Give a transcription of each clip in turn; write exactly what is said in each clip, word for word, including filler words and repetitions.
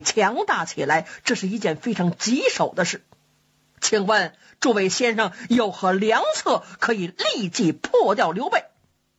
强大起来，这是一件非常棘手的事。请问诸位先生有何良策可以立即破掉刘备？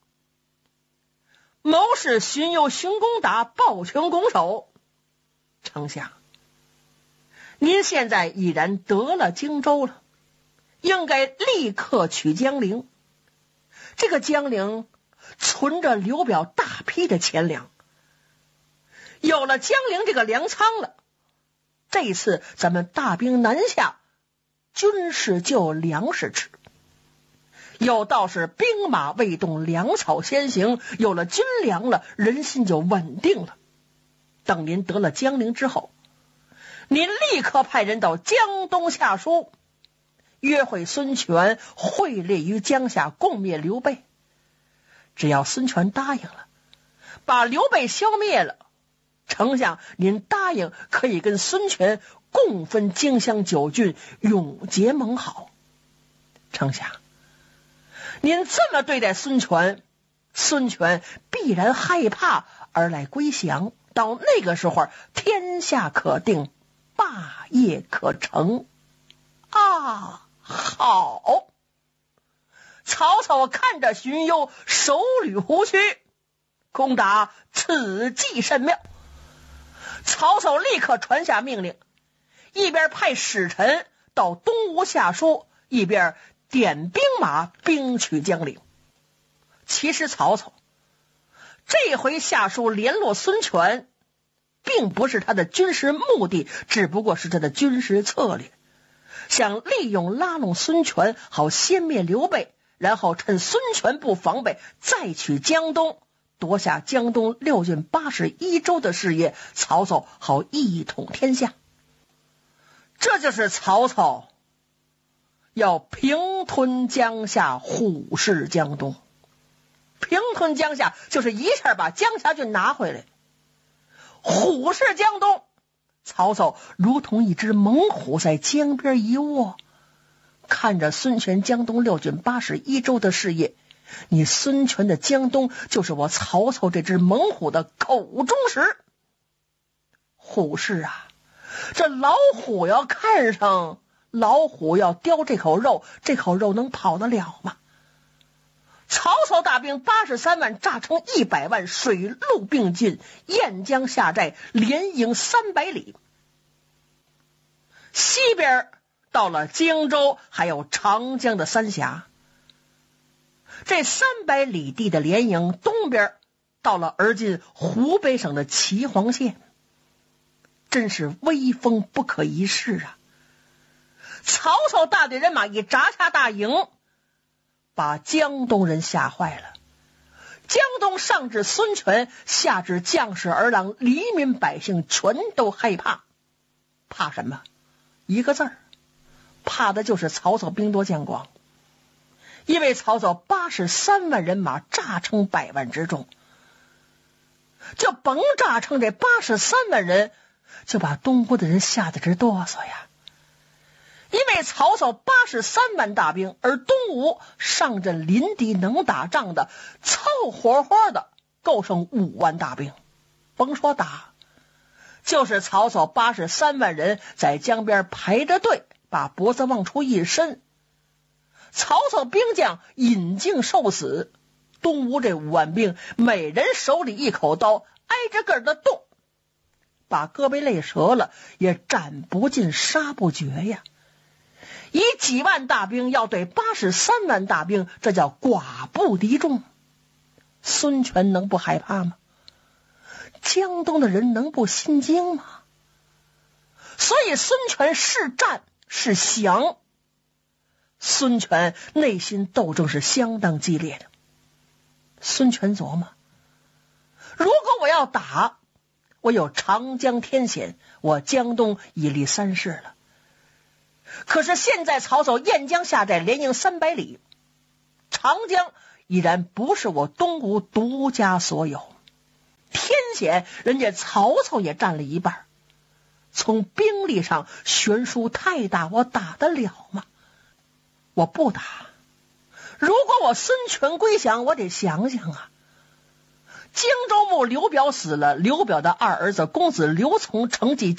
谋士荀攸荀公达抱拳拱手：丞相，您现在已然得了荆州了，应该立刻取江陵。这个江陵存着刘表大批的钱粮，有了江陵这个粮仓了，这一次咱们大兵南下，军事就有粮食吃。有道是兵马未动，粮草先行，有了军粮了，人心就稳定了。等您得了江陵之后，您立刻派人到江东下书，约会孙权会列于江夏，共灭刘备。只要孙权答应了，把刘备消灭了，丞相您答应可以跟孙权共分荆襄九郡，永结盟好。丞相，您这么对待孙权，孙权必然害怕而来归降，到那个时候天下可定，霸业可成啊！好。曹操看着荀攸，手捋胡须，公达此计甚妙。曹操立刻传下命令，一边派使臣到东吴下书，一边点兵马兵取江陵。其实曹操这回下书联络孙权，并不是他的军事目的，只不过是他的军事策略，想利用拉拢孙权，好先灭刘备，然后趁孙权不防备，再取江东，夺下江东六郡八十一州的事业，曹操好一统天下。这就是曹操要平吞江夏，虎视江东。平吞江夏就是一下把江夏郡拿回来，虎视江东，曹操如同一只猛虎在江边一卧，看着孙权江东六郡八十一州的事业。你孙权的江东就是我曹操这只猛虎的口中食。虎视啊，这老虎要看上，老虎要叼这口肉，这口肉能跑得了吗？曹操大兵八十三万炸成一百万，水陆并进，沿江下寨，连营三百里。西边到了荆州，还有长江的三峡。这三百里地的连营，东边到了而今湖北省的岐黄县，真是威风不可一世啊！曹操大队人马一扎下大营，把江东人吓坏了。江东上至孙权，下至将士儿郎，黎民百姓全都害怕。怕什么？一个字儿，怕的就是曹操兵多将广。因为曹操八十三万人马炸成百万之众，就甭炸成这八十三万人，就把东吴的人吓得直哆嗦呀。因为曹操八十三万大兵，而东吴上阵临敌能打仗的凑活活的够剩五万大兵，甭说打，就是曹操八十三万人在江边排着队，把脖子往出一伸，曹操兵将引颈受死，东吴这五万兵每人手里一口刀，挨着个的动，把胳膊累折了也斩不尽杀不绝呀。以几万大兵要对八十三万大兵，这叫寡不敌众。孙权能不害怕吗？江东的人能不心惊吗？所以孙权是战是降，孙权内心斗争是相当激烈的。孙权琢磨，如果我要打，我有长江天险，我江东已立三世了。可是现在曹操沿江下寨，连营三百里，长江已然不是我东吴独家所有，天险人家曹操也占了一半，从兵力上悬殊太大，我打得了吗？我不打。如果我孙权归降，我得想想啊，荆州牧刘表死了，刘表的二儿子公子刘琮承继